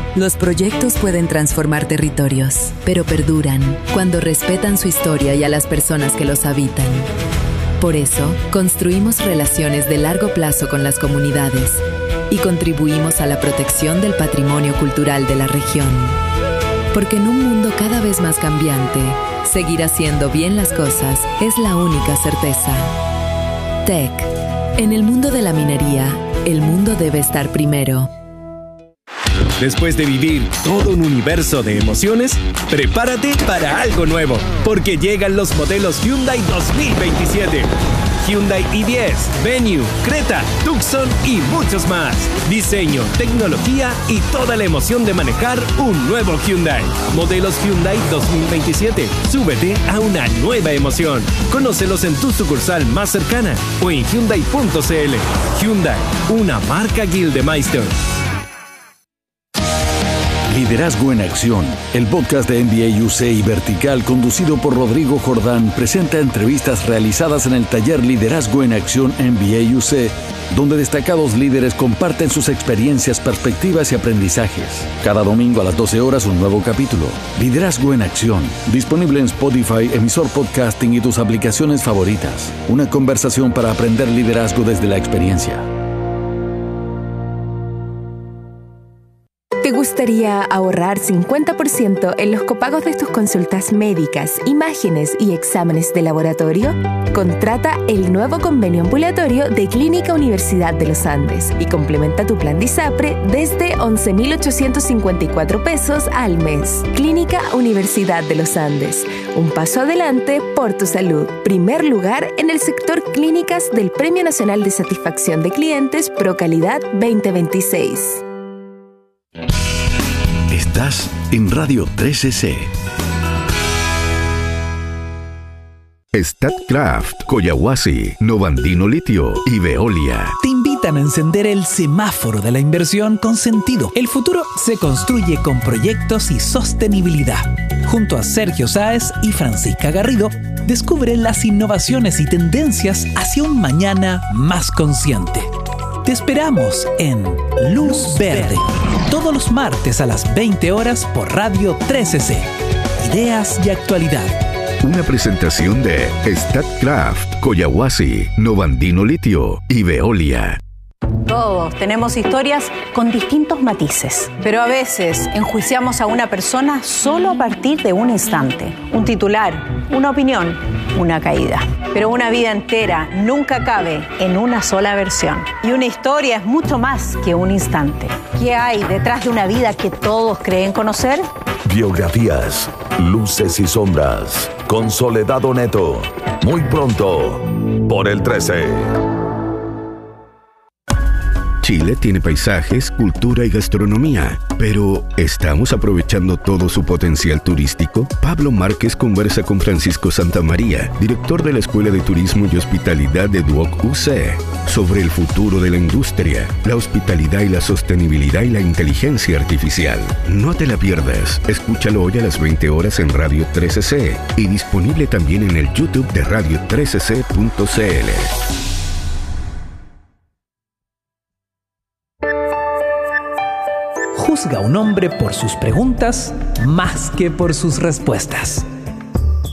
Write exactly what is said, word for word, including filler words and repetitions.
Los proyectos pueden transformar territorios, pero perduran cuando respetan su historia y a las personas que los habitan. Por eso, construimos relaciones de largo plazo con las comunidades y contribuimos a la protección del patrimonio cultural de la región. Porque en un mundo cada vez más cambiante, seguir haciendo bien las cosas es la única certeza. T E C. En el mundo de la minería, el mundo debe estar primero. Después de vivir todo un universo de emociones, prepárate para algo nuevo, porque llegan los modelos Hyundai dos mil veintisiete. Hyundai i diez, Venue, Creta, Tucson y muchos más. Diseño, tecnología y toda la emoción de manejar un nuevo Hyundai. Modelos Hyundai dos mil veintisiete. Súbete a una nueva emoción. Conócelos en tu sucursal más cercana o en Hyundai punto c l. Hyundai, una marca Gildemeister. Liderazgo en Acción, el podcast de N B A U C y Vertical, conducido por Rodrigo Jordán, presenta entrevistas realizadas en el taller Liderazgo en Acción N B A U C, donde destacados líderes comparten sus experiencias, perspectivas y aprendizajes. Cada domingo a las doce horas un nuevo capítulo. Liderazgo en Acción, disponible en Spotify, emisor podcasting y tus aplicaciones favoritas. Una conversación para aprender liderazgo desde la experiencia. ¿Te gustaría ahorrar cincuenta por ciento en los copagos de tus consultas médicas, imágenes y exámenes de laboratorio? Contrata el nuevo convenio ambulatorio de Clínica Universidad de los Andes y complementa tu plan de ISAPRE desde once mil ochocientos cincuenta y cuatro pesos al mes. Clínica Universidad de los Andes. Un paso adelante por tu salud. Primer lugar en el sector clínicas del Premio Nacional de Satisfacción de Clientes ProCalidad veinte veintiséis. Estás en Radio trece C. Statkraft, Collahuasi, Novandino Litio y Veolia te invitan a encender el semáforo de la inversión con sentido. El futuro se construye con proyectos y sostenibilidad. Junto a Sergio Sáez y Francisca Garrido, descubre las innovaciones y tendencias hacia un mañana más consciente. Te esperamos en Luz Verde, todos los martes a las veinte horas por Radio trece C. Ideas y actualidad. Una presentación de Statkraft, Collahuasi, Novandino Litio y Veolia. Todos tenemos historias con distintos matices, pero a veces enjuiciamos a una persona solo a partir de un instante, un titular, una opinión, una caída. Pero una vida entera nunca cabe en una sola versión. Y una historia es mucho más que un instante. ¿Qué hay detrás de una vida que todos creen conocer? Biografías, luces y sombras, con Soledad Oneto. Muy pronto, por el trece. Chile tiene paisajes, cultura y gastronomía, pero ¿estamos aprovechando todo su potencial turístico? Pablo Márquez conversa con Francisco Santamaría, director de la Escuela de Turismo y Hospitalidad de Duoc U C, sobre el futuro de la industria, la hospitalidad y la sostenibilidad y la inteligencia artificial. No te la pierdas. Escúchalo hoy a las veinte horas en Radio trece C y disponible también en el YouTube de radio trece c punto c l. Juzga a un hombre por sus preguntas más que por sus respuestas.